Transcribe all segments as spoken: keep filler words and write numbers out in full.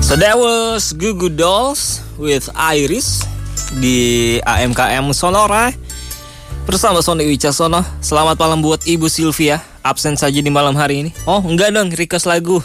So that was Goo Goo Dolls with Iris di A M K M Sonora bersama Sony Wicaksono. Selamat malam buat Ibu Sylvia, absen saja di malam hari ini. Oh enggak dong, request lagu.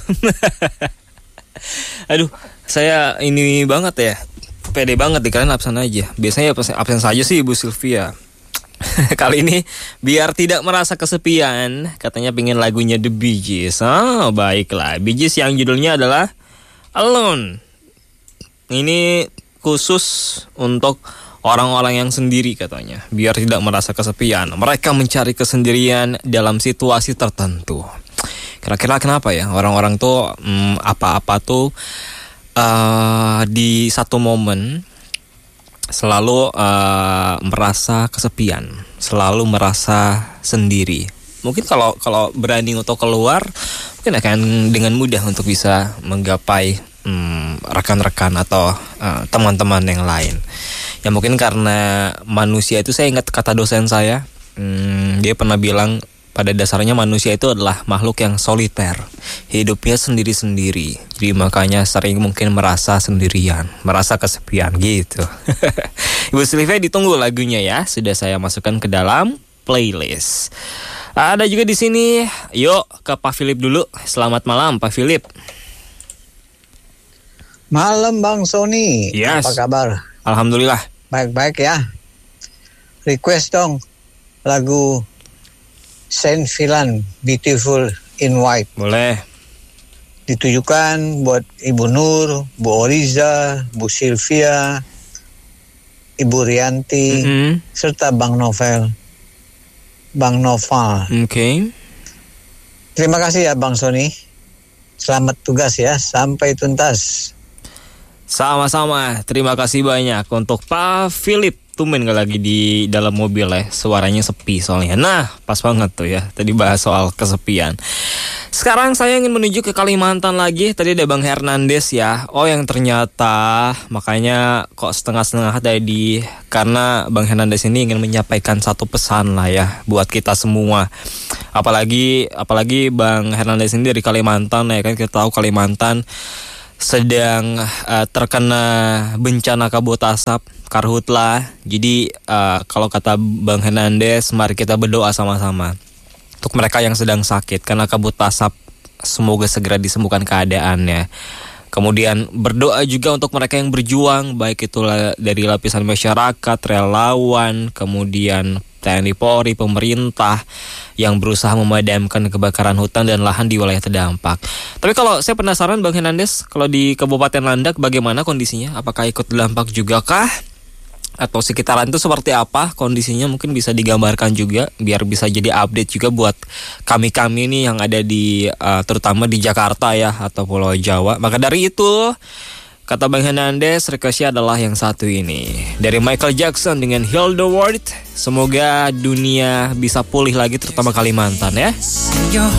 Aduh, saya ini banget ya, pede banget dikalian absen aja. Biasanya absen, absen saja sih Ibu Sylvia. Kali ini biar tidak merasa kesepian, katanya pengen lagunya The Bee Gees. Oh baiklah, Bee Gees yang judulnya adalah Alone. Ini khusus untuk orang-orang yang sendiri katanya, biar tidak merasa kesepian. Mereka mencari kesendirian dalam situasi tertentu. Kira-kira kenapa ya orang-orang tuh hmm, apa-apa tuh uh, di satu momen selalu uh, merasa kesepian, selalu merasa sendiri. Mungkin kalau kalau berani untuk keluar, mungkin akan dengan mudah untuk bisa menggapai hmm, rekan-rekan atau uh, teman-teman yang lain. Ya mungkin karena manusia itu, saya ingat kata dosen saya, hmm, dia pernah bilang pada dasarnya manusia itu adalah makhluk yang soliter, hidupnya sendiri-sendiri. Jadi makanya sering mungkin merasa sendirian, merasa kesepian gitu. Ibu Sylvia ditunggu lagunya ya, sudah saya masukkan ke dalam playlist. Ada juga di sini. Yuk ke Pak Philip dulu. Selamat malam Pak Philip. Malam Bang Sony. Yes. Apa kabar? Alhamdulillah. Baik-baik ya. Request dong lagu Saint Vilan, Beautiful in White. Boleh. Ditujukan buat Ibu Nur, Bu Oriza, Bu Sylvia, Ibu Rianti, mm-hmm. serta Bang Novel. Bang Noval. Oke. Okay. Terima kasih ya Bang Sony. Selamat tugas ya, sampai tuntas. Sama-sama, terima kasih banyak untuk Pak Philip. Tumben gak lagi di dalam mobil ya, suaranya sepi soalnya. Nah, pas banget tuh ya, tadi bahas soal kesepian. Sekarang saya ingin menuju ke Kalimantan lagi. Tadi ada Bang Hernandez ya. Oh yang ternyata, makanya kok setengah-setengah tadi, karena Bang Hernandez ini ingin menyampaikan satu pesan lah ya, buat kita semua. Apalagi, apalagi Bang Hernandez ini dari Kalimantan ya kan, kita tahu Kalimantan sedang uh, terkena bencana kabut asap, karhutlah. Jadi uh, kalau kata Bang Hernandez, mari kita berdoa sama-sama untuk mereka yang sedang sakit karena kabut asap, semoga segera disembuhkan keadaannya. Kemudian berdoa juga untuk mereka yang berjuang, baik itu dari lapisan masyarakat, relawan, kemudian T N I Polri, pemerintah yang berusaha memadamkan kebakaran hutan dan lahan di wilayah terdampak. Tapi kalau saya penasaran Bang Hernandez, kalau di Kabupaten Landak bagaimana kondisinya? Apakah ikut terdampak juga kah? Atau sekitaran itu seperti apa kondisinya? Mungkin bisa digambarkan juga biar bisa jadi update juga buat kami-kami nih yang ada di uh, terutama di Jakarta ya atau Pulau Jawa. Maka dari itu, kata Bang Hernandez, requestnya adalah yang satu ini dari Michael Jackson dengan Heal the World. Semoga dunia bisa pulih lagi, terutama Kalimantan ya.